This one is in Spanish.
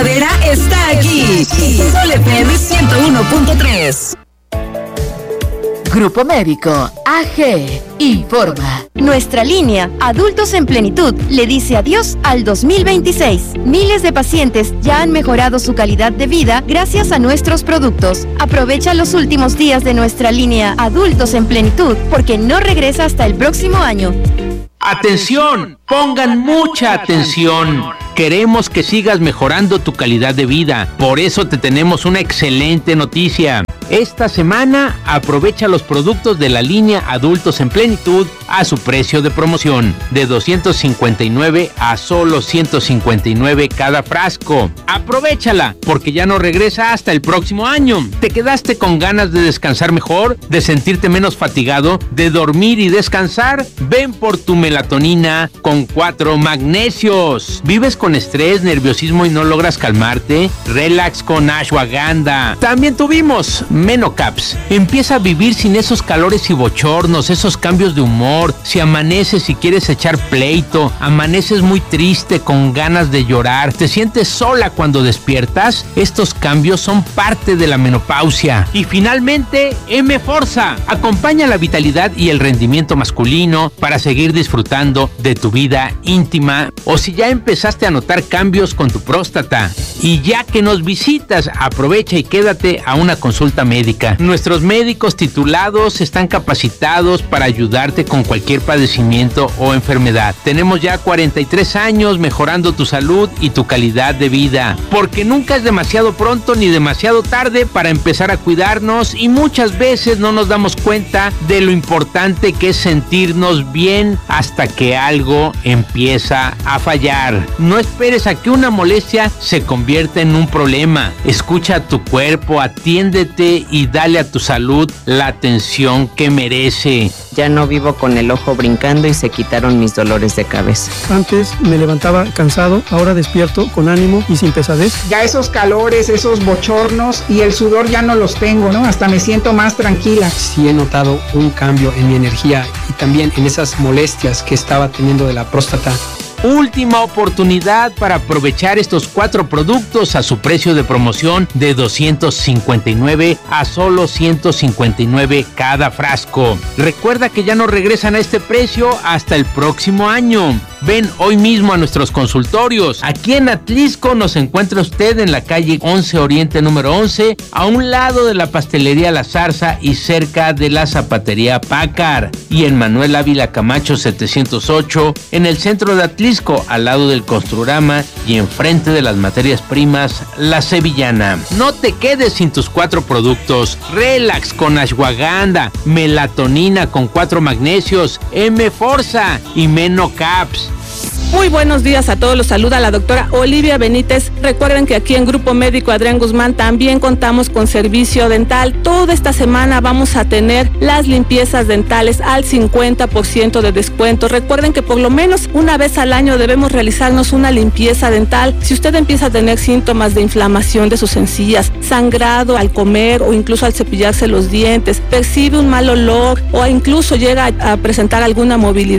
primavera está aquí. Sol FM 101.3. Grupo Médico AG informa. Nuestra línea Adultos en Plenitud le dice adiós al 2026. Miles de pacientes ya han mejorado su calidad de vida gracias a nuestros productos. Aprovecha los últimos días de nuestra línea Adultos en Plenitud porque no regresa hasta el próximo año. ¡Atención! ¡Pongan mucha atención! Queremos que sigas mejorando tu calidad de vida. Por eso te tenemos una excelente noticia. Esta semana aprovecha los productos de la línea Adultos en Plenitud a su precio de promoción, de 259 a solo 159 cada frasco. Aprovéchala, porque ya no regresa hasta el próximo año. ¿Te quedaste con ganas de descansar mejor, de sentirte menos fatigado, de dormir y descansar? Ven por tu melatonina con 4 magnesios. ¿Vives con estrés, nerviosismo y no logras calmarte? Relax con ashwagandha. También tuvimos Menocaps. Empieza a vivir sin esos calores y bochornos, esos cambios de humor. Si amaneces y quieres echar pleito, amaneces muy triste, con ganas de llorar, te sientes sola cuando despiertas, estos cambios son parte de la menopausia. Y finalmente, M-Forza. Acompaña la vitalidad y el rendimiento masculino para seguir disfrutando de tu vida íntima, o si ya empezaste a notar cambios con tu próstata. Y ya que nos visitas, aprovecha y quédate a una consulta médica. Nuestros médicos titulados están capacitados para ayudarte con cualquier padecimiento o enfermedad. Tenemos ya 43 años mejorando tu salud y tu calidad de vida, porque nunca es demasiado pronto ni demasiado tarde para empezar a cuidarnos, y muchas veces no nos damos cuenta de lo importante que es sentirnos bien hasta que algo empieza a fallar. No esperes a que una molestia se convierta en un problema. Escucha a tu cuerpo, atiéndete y dale a tu salud la atención que merece. Ya no vivo con el ojo brincando y se quitaron mis dolores de cabeza. Antes me levantaba cansado, ahora despierto con ánimo y sin pesadez. Ya esos calores, esos bochornos y el sudor ya no los tengo, ¿no? Hasta me siento más tranquila. Sí he notado un cambio en mi energía y también en esas molestias que estaba teniendo de la próstata. Última oportunidad para aprovechar estos 4 productos a su precio de promoción de 259 a solo 159 cada frasco. Recuerda que ya no regresan a este precio hasta el próximo año. Ven hoy mismo a nuestros consultorios. Aquí en Atlixco nos encuentra usted en la calle 11 Oriente número 11, a un lado de la pastelería La Zarza y cerca de la zapatería Pácar. Y en Manuel Ávila Camacho 708, en el centro de Atlixco, al lado del Construrama y enfrente de las materias primas La Sevillana. No te quedes sin tus 4 productos. Relax con ashwagandha, melatonina con 4 magnesios, M-Forza y Menocaps. Muy buenos días a todos, los saluda la doctora Olivia Benítez. Recuerden que aquí en Grupo Médico Adrián Guzmán también contamos con servicio dental. Toda esta semana vamos a tener las limpiezas dentales al 50% de descuento. Recuerden que por lo menos una vez al año debemos realizarnos una limpieza dental. Si usted empieza a tener síntomas de inflamación de sus encías, sangrado al comer o incluso al cepillarse los dientes, percibe un mal olor o incluso llega a presentar alguna movilidad